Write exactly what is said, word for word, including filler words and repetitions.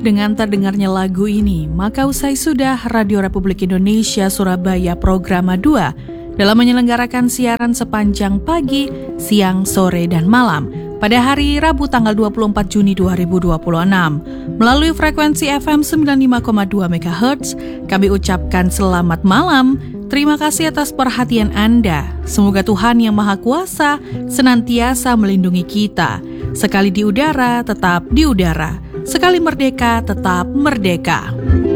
dengan terdengarnya lagu ini, maka usai sudah Radio Republik Indonesia Surabaya Programa dua dalam menyelenggarakan siaran sepanjang pagi, siang, sore, dan malam pada hari Rabu tanggal dua puluh empat Juni dua ribu dua puluh enam. Melalui frekuensi F M sembilan puluh lima koma dua megahertz, kami ucapkan selamat malam. Terima kasih atas perhatian Anda. Semoga Tuhan Yang Maha Kuasa senantiasa melindungi kita. Sekali di udara, tetap di udara. Sekali merdeka, tetap merdeka.